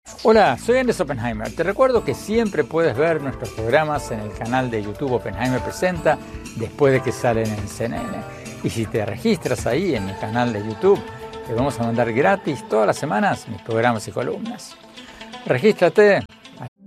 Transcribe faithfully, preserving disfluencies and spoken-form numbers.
Hola, soy Andrés Oppenheimer. Te recuerdo que siempre puedes ver nuestros programas en el canal de YouTube Oppenheimer Presenta después de que salen en C N N. Y si te registras ahí en mi canal de YouTube, te vamos a mandar gratis todas las semanas mis programas y columnas. Regístrate